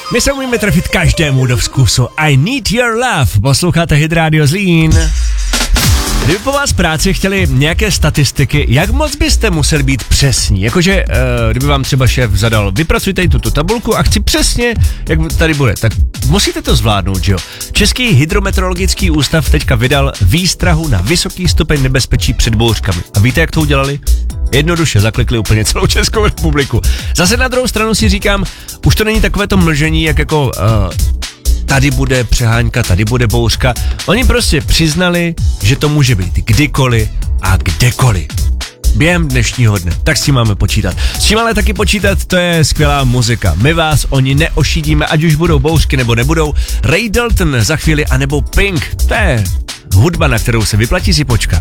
My se umíme trefit každému do vkusu. I need your love. Posloucháte Hit Radio Zlín. Kdyby po vás práci chtěli nějaké statistiky, jak moc byste museli být přesní? Jakože, kdyby vám třeba šéf zadal, vypracujte tuto tabulku a chci přesně, jak tady bude, tak musíte to zvládnout, že jo? Český hydrometeorologický ústav teďka vydal výstrahu na vysoký stupeň nebezpečí před bouřkami. A víte, jak to udělali? Jednoduše zaklikli úplně celou Českou republiku. Zase na druhou stranu si říkám, už to není takové to mlžení, jak jako... tady bude přeháňka, tady bude bouřka. Oni prostě přiznali, že to může být kdykoliv a kdekoliv. Během dnešního dne. Tak s tím máme počítat. S tím ale taky počítat, to je skvělá muzika. My vás oni neošidíme, ať už budou bouřky nebo nebudou. Ray Dalton za chvíli, anebo Pink. To je hudba, na kterou se vyplatí si počkat.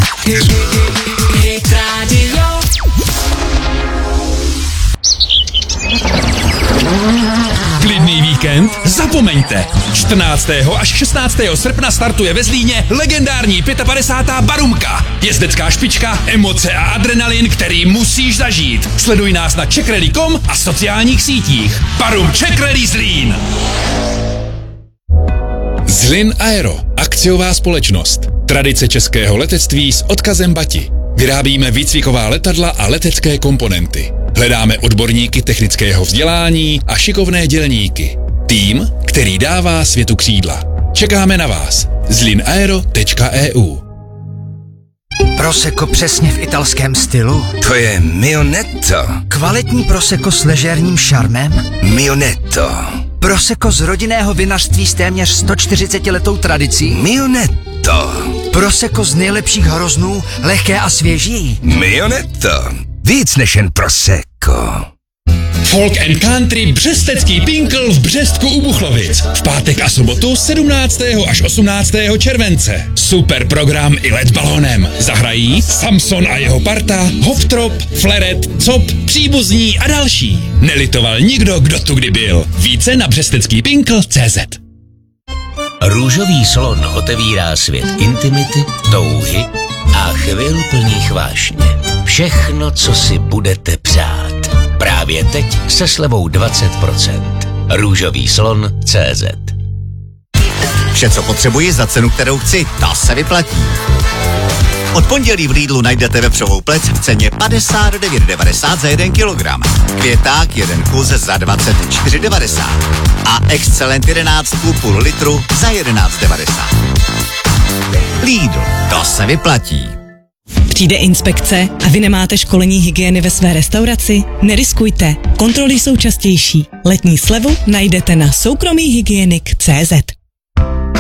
Klidný víkend? Zapomeňte! 14. až 16. srpna startuje ve Zlíně legendární 55. Barumka. Jezdecká špička, emoce a adrenalin, který musíš zažít. Sleduj nás na czeckrally.com a sociálních sítích. Barum Czech Rally Zlín. Zlín Aero, akciová společnost. Tradice českého letectví s odkazem Bati. Vyrábíme výcviková letadla a letecké komponenty. Hledáme odborníky technického vzdělání a šikovné dělníky. Tým, který dává světu křídla. Čekáme na vás. zlinaero.eu. Prosecco přesně v italském stylu? To je Mio Netto. Kvalitní prosecco s ležérním šarmem? Mio Netto. Prosecco z rodinného vinařství s téměř 140letou tradicí? Mio Netto. Prosecco z nejlepších hroznů, lehké a svěží? Mio Netto. Víc než jen Prosecco. Folk and Country Břestecký Pinkl v Břestku u Buchlovic. V pátek a sobotu 17. až 18. července. Super program i let balónem. Zahrají Samson a jeho parta, Hoftrop, Fleret, Cop, Příbuzní a další. Nelitoval nikdo, kdo tu kdy byl. Více na břesteckýpinkl.cz. Růžový salon otevírá svět intimity, touhy a chvil plných vášně. Všechno, co si budete přát. Právě teď se slevou 20%. Růžový salon.cz. Vše, co potřebuji za cenu, kterou chci, ta se vyplatí. Od pondělí v Lidlu najdete vepřovou plec v ceně 59,90 za 1 kilogram. Květák 1 kus za 24,90 a Excellent 11,5 litru za 11,90. Lidl, to se vyplatí. Přijde inspekce a vy nemáte školení hygieny ve své restauraci? Neriskujte, kontroly jsou častější. Letní slevu najdete na soukromýhygienik.cz.